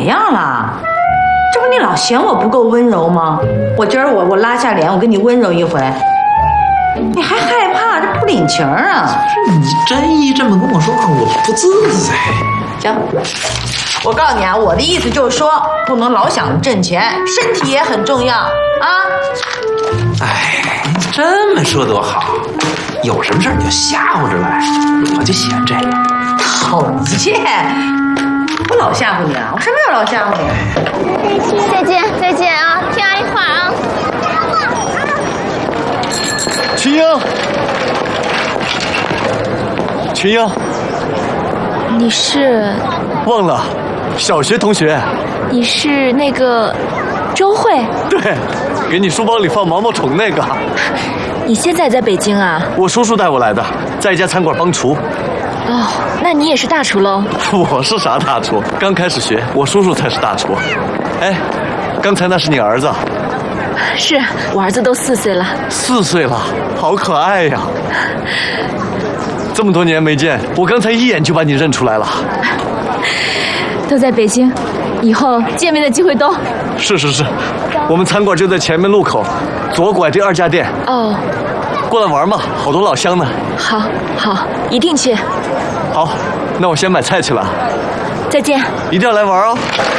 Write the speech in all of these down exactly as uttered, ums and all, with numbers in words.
别样了？这不你老嫌我不够温柔吗？我今儿我我拉下脸，我跟你温柔一回，你还害怕，这不领情啊！ 你真一这么跟我说话，我不自在。 行，我告诉你啊，我的意思就是说，不能老想着挣钱，身体也很重要啊。 哎，你这么说多好，有什么事你就吓唬着来，我就喜欢这个。 讨厌！我老吓唬你啊？我什么时候老吓唬你？ 再见，再见啊！听阿姨话啊！ 群英，群英， 你是？ 忘了，小学同学。 你是那个周慧？ 对，给你书包里放毛毛虫那个。 你现在在北京啊？ 我叔叔带我来的，在一家餐馆帮厨。 哦，那你也是大厨喽？ 我是啥大厨？刚开始学，我叔叔才是大厨。哎，刚才那是你儿子？ 是我儿子都四岁了。 四岁了，好可爱呀！这么多年没见，我刚才一眼就把你认出来了。 都在北京，以后见面的机会多。 是是是，我们餐馆就在前面路口，左拐第二家店。 哦， 过来玩嘛，好多老乡呢。 好，好，一定去。 好，那我先买菜去了。 再见。 一定要来玩哦。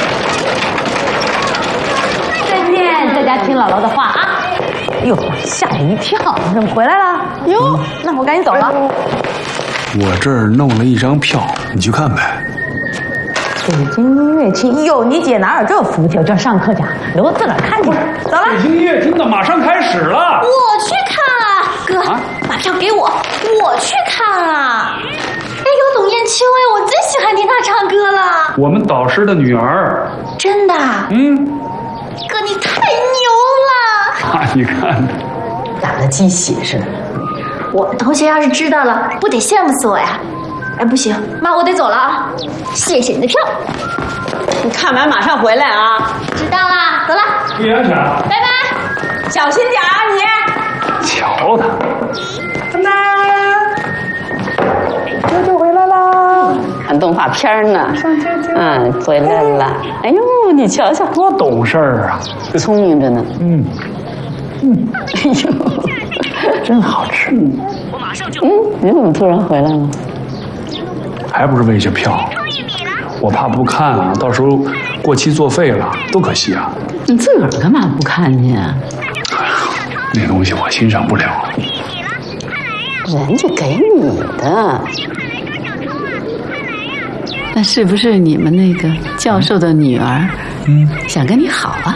再见，在家听姥姥的话啊。哟，吓我一跳，怎么回来了？哟，那我赶紧走了。 我这儿弄了一张票，你去看呗。 北京音乐厅，哟，你姐哪有这福气？这上课去，留着自个儿看去。走了。 北京音乐厅的马上开始了。 我去看啊，哥，啊、把票给我，我去看啊。哎呦，董艳秋哎，我最喜欢听她唱歌了。 我们导师的女儿。 真的？ 嗯。 哥，你太牛了！ 啊，你看， 打得鸡血似的。 我们同学要是知道了，不得羡慕死我呀？哎，不行，妈，我得走了啊！谢谢你的票。 你看完马上回来啊！ 知道啦，走了。 注意安全。 拜拜。 小心点啊你！ 瞧他。 拜拜。舅舅回来啦！ 看动画片呢。嗯，回来了。哎呦，你瞧瞧， 多懂事儿啊！ 聪明着呢。 嗯。嗯。 哎呦， 真好吃。 嗯，你怎么突然回来了？ 还不是为这票，我怕不看啊，到时候过期作废了，多可惜啊！ 你自个儿干嘛不看去啊？ 那东西我欣赏不了。 人家给你的，那是不是你们那个教授的女儿？嗯，想跟你好啊？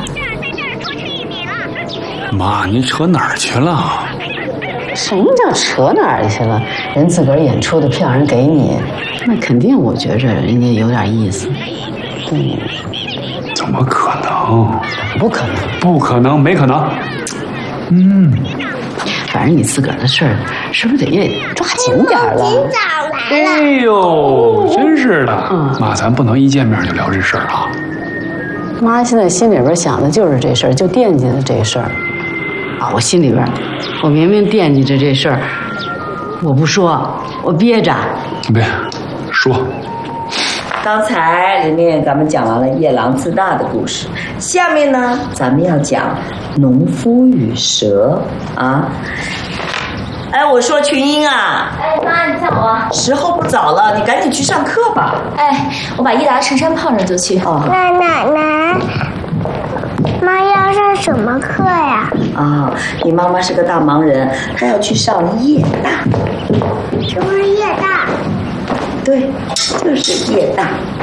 妈，你扯哪儿去了？ 什么叫扯哪儿去了？人自个儿演出的票人给你，那肯定我觉着人家有点意思。 嗯，怎么可能？ 不可能， 不可能，没可能。嗯， 反正你自个儿的事儿，是不是得抓紧点了？ 今早来了。 哎呦，真是的。嗯，妈，咱不能一见面就聊这事儿啊。 妈现在心里边想的就是这事儿，就惦记着这事儿。啊，我心里边，我明明惦记着这事儿，我不说，我憋着。 别说。 刚才琳琳咱们讲完了夜郎自大的故事，下面呢，咱们要讲农夫与蛇啊。哎，我说群英啊， 哎，妈，你叫我。 时候不早了，你赶紧去上课吧。 哎，我把伊达衬衫泡上就去。 哦， 那奶奶，妈要上什么课呀？ 啊，你妈妈是个大忙人，她要去上夜大。 什么是夜大？ 对，就是夜大。